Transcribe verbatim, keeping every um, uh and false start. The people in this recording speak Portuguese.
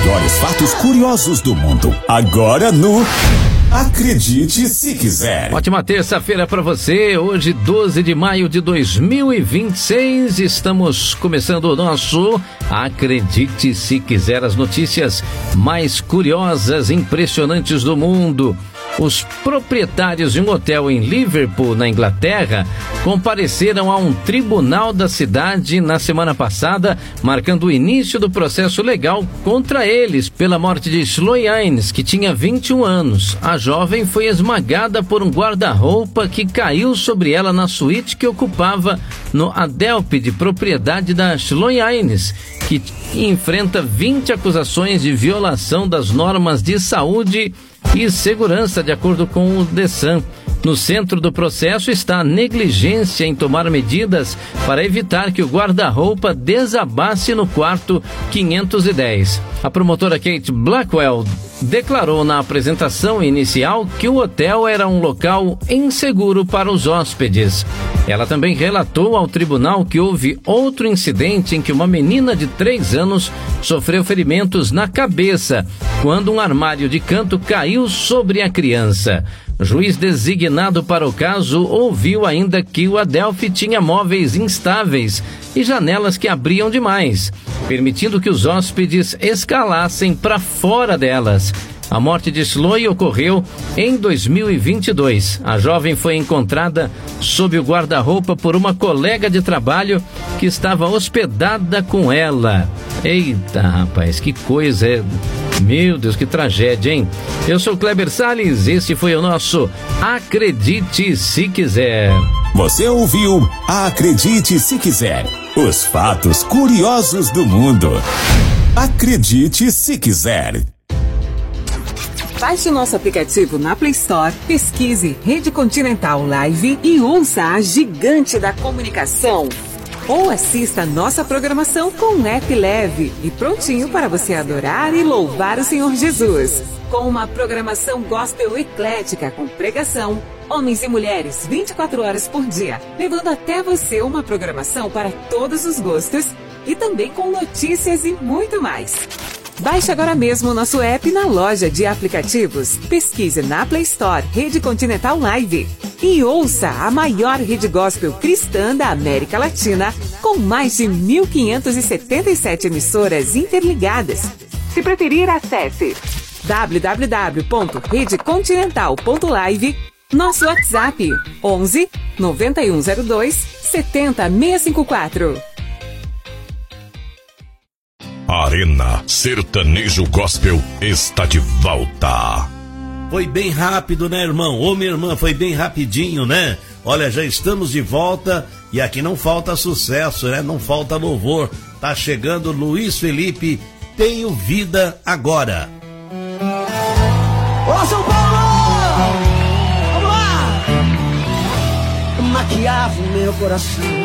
maiores fatos curiosos do mundo. Agora no Acredite Se Quiser. Ótima terça-feira para você. Hoje, doze de maio de dois mil e vinte e seis, estamos começando o nosso Acredite Se Quiser, as notícias mais curiosas e impressionantes do mundo. Os proprietários de um hotel em Liverpool, na Inglaterra, compareceram a um tribunal da cidade na semana passada, marcando o início do processo legal contra eles pela morte de Shloe Innes, que tinha vinte e um anos. A jovem foi esmagada por um guarda-roupa que caiu sobre ela na suíte que ocupava no Adelphi, propriedade da Shloe Innes, que enfrenta vinte acusações de violação das normas de saúde e segurança, de acordo com o The Sun. No centro do processo está a negligência em tomar medidas para evitar que o guarda-roupa desabasse no quarto quinhentos e dez. A promotora Kate Blackwell declarou na apresentação inicial que o hotel era um local inseguro para os hóspedes. Ela também relatou ao tribunal que houve outro incidente em que uma menina de três anos sofreu ferimentos na cabeça quando um armário de canto caiu sobre a criança. O juiz designado para o caso ouviu ainda que o Adelphi tinha móveis instáveis e janelas que abriam demais, permitindo que os hóspedes escalassem para fora delas. A morte de Shloe ocorreu em dois mil e vinte e dois. A jovem foi encontrada sob o guarda-roupa por uma colega de trabalho que estava hospedada com ela. Eita, rapaz, que coisa, é... Meu Deus, que tragédia, hein? Eu sou o Kleber Salles, esse foi o nosso Acredite Se Quiser. Você ouviu Acredite Se Quiser, os fatos curiosos do mundo. Acredite Se Quiser. Baixe o nosso aplicativo na Play Store, pesquise Rede Continental Live e ouça a gigante da comunicação. Ou assista nossa programação com um app leve e prontinho para você adorar e louvar o Senhor Jesus. Com uma programação gospel eclética com pregação, homens e mulheres vinte e quatro horas por dia, levando até você uma programação para todos os gostos e também com notícias e muito mais. Baixe agora mesmo o nosso app na loja de aplicativos. Pesquise na Play Store Rede Continental Live e ouça a maior rede gospel cristã da América Latina, com mais de mil quinhentas e setenta e sete emissoras interligadas. Se preferir, acesse w w w ponto rede continental ponto live, nosso WhatsApp onze, noventa e um zero dois, setenta, seiscentos e cinquenta e quatro. Arena Sertanejo Gospel está de volta. Foi bem rápido, né, irmão? Ô, minha irmã, foi bem rapidinho, né? Olha, já estamos de volta e aqui não falta sucesso, né? Não falta louvor. Tá chegando Luiz Felipe, Tenho Vida Agora. Ô, São Paulo! Vamos lá! Maquiava o meu coração.